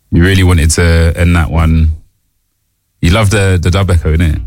You really wanted to end that one. You love the dub echo, innit?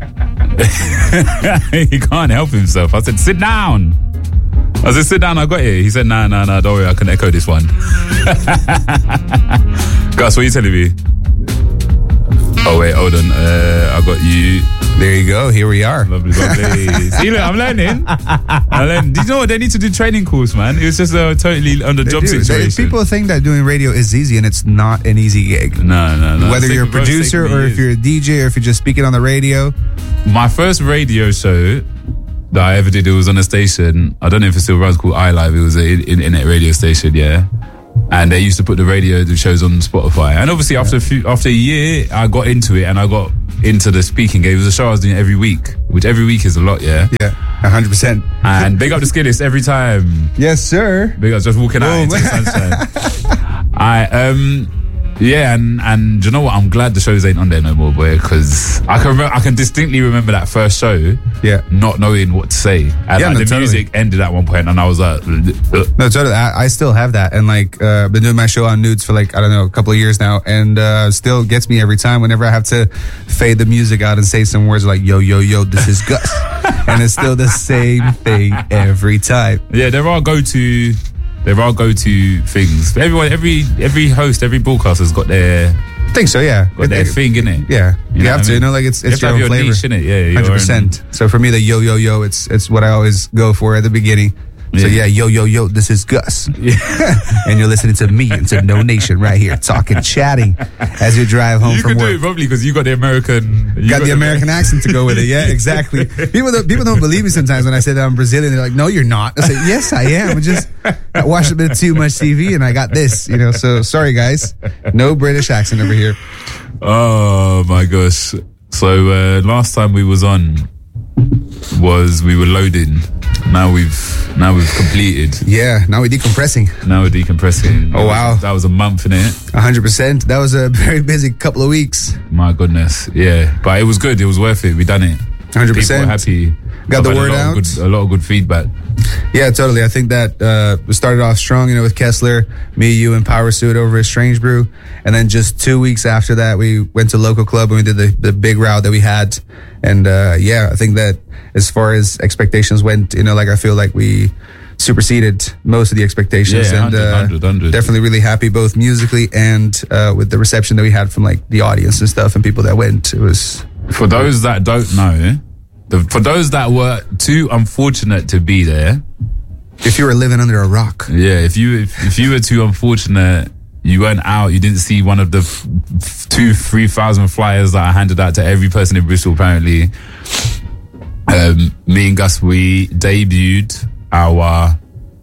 He can't help himself. I said, sit down. I said, sit down, I got it. He said, nah, don't worry, I can echo this one. Gus, what are you telling me? Oh, wait, hold on. I got you. There you go. Here we are. Lovely. See, look, I'm learning. Did you know what? They need to do training course, man. It was just a totally on-the-job situation. People think that doing radio is easy, and it's not an easy gig. No. Whether you're a producer or if you're a DJ or if you're just speaking on the radio. My first radio show that I ever did, it was on a station. I don't know if it still runs, called iLive. It was an internet radio station, yeah. And they used to put the shows on Spotify. And obviously after a year, I got into it and I got into the speaking game. It was a show I was doing every week, which every week is a lot, yeah? Yeah, 100%. And big up the Skillist every time. Yes, sir. Big up, just walking out into the sunshine. Yeah, and you know what? I'm glad the shows ain't on there no more, boy, because I can distinctly remember that first show, not knowing what to say, and the music ended at one point, and I was like, no, totally. I still have that, and been doing my show on Nudes for a couple of years now, and still gets me every time whenever I have to fade the music out and say some words like yo, this is Gus, and it's still the same thing every time. Yeah, there are go-to things. Every host, every broadcaster's got their. I think so, yeah. Got their thing, innit? Yeah, you have to. It's your own flavor. Niche, innit? Yeah, 100%. So for me, the yo, it's what I always go for at the beginning. So yeah, yo, this is Gus. Yeah. And you're listening to me and to No Nation right here, chatting as you drive home from work. You can do it probably because you got the American... got the American accent to go with it, yeah, exactly. People don't believe me sometimes when I say that I'm Brazilian. They're like, no, you're not. I say, yes, I am. I watched a bit of too much TV and I got this, so sorry guys. No British accent over here. Oh my gosh. So last time we was on we were loading. Now we've completed. Yeah, now we're decompressing. Oh wow. That was a month, innit? 100%. That was a very busy couple of weeks. My goodness, yeah. But it was good, it was worth it. We done it. 100%. People were happy. Got the word out. A lot of good feedback. Yeah, totally. I think that we started off strong, with Kessler, me, you, and Power Suit over at Strange Brew. And then just 2 weeks after that, we went to Local Club and we did the big route that we had. And I think that as far as expectations went, I feel like we superseded most of the expectations. Yeah, and 100. Definitely really happy both musically and with the reception that we had from the audience and stuff and people that went. It was... For those that don't know, for those that were too unfortunate to be there, if you were living under a rock, if you were too unfortunate, you weren't out, you didn't see one of the 3,000 flyers that I handed out to every person in Bristol. Apparently, me and Gus, we debuted our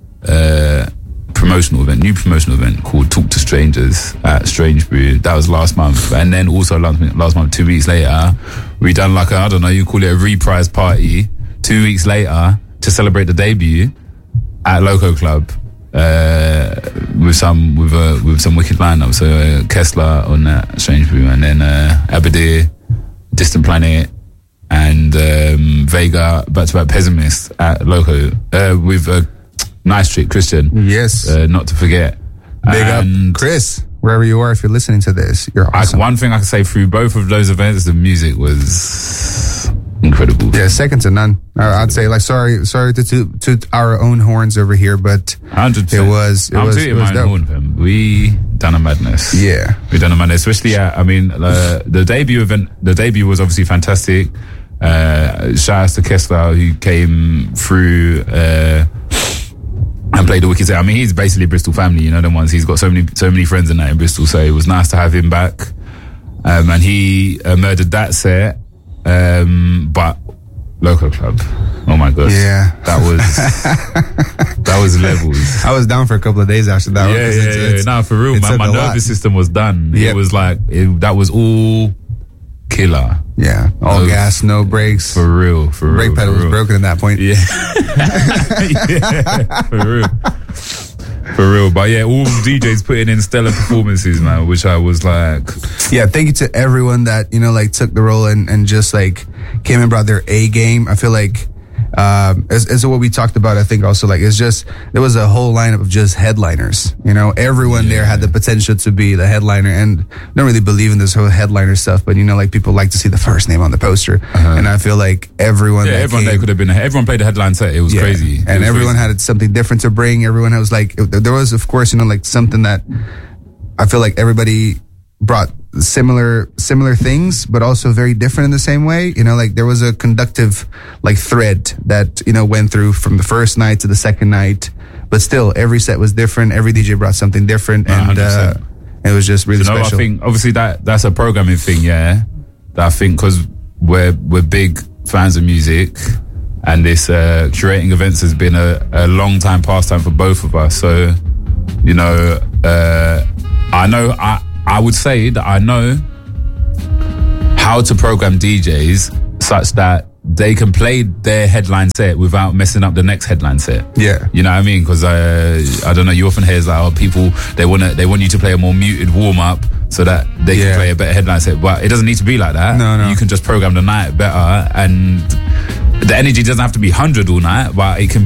new promotional event called Talk to Strangers at Strange Brew. That was last month. And then also last month, 2 weeks later, we done you call it a reprise party 2 weeks later to celebrate the debut at Loco Club with some wicked lineup. So Kessler on that Strange Brew, and then Abadir, Distant Planet, and Vega back-to-back Pessimist at Loco with Nice Trick Christian. Yes. Not to forget. Big up Chris, wherever you are, if you're listening to this, you're awesome. One thing I can say through both of those events, the music was incredible. Yeah, second to none. I'd say sorry to toot our own horns over here, but 100%. It was my dope. horn, fam. We done a madness. Yeah. We done a madness, especially the debut event. The debut was obviously fantastic. Shout out to Kessler who came through and played the wicked set. I mean, he's basically Bristol family, them ones. He's got so many friends in Bristol, so it was nice to have him back. And he murdered that set. But Local Club, oh my gosh, yeah, that was levels. I was down for a couple of days after that. Yeah. Nah, for real, man. My nervous system was done. Yep. It was that was all killer. Yeah, all gas, no brakes. For real. Brake pedal was broken at that point. Yeah, for real. But yeah, all DJs putting in stellar performances, man. Which I was like, yeah. Thank you to everyone that took the role and just came and brought their A game. I feel like As what we talked about, I think also like it's just there was a whole lineup of just headliners. You know, everyone there had the potential to be the headliner, and I don't really believe in this whole headliner stuff, but you know, like people like to see the first name on the poster, and I feel like everyone there could have been everyone played the headline set. It was crazy, and everyone had something different to bring. Everyone was like, there was of course, you know, like something that I feel like everybody brought similar things, but also very different in the same way. You know, like there was a conductive like thread that, you know, went through from the first night to the second night, but still every set was different. Every DJ brought something different, and it was just really special. I think obviously that's a programming thing, that I think because we're big fans of music, and this curating events has been a long time pastime for both of us. So, you know, I would say that I know how to program DJs such that they can play their headline set without messing up the next headline set. Yeah. You know what I mean? Because I don't know, you often hear it's like, people, they want you to play a more muted warm-up so that they can play a better headline set. But it doesn't need to be like that. No. You can just program the night better, and the energy doesn't have to be 100 all night, but it can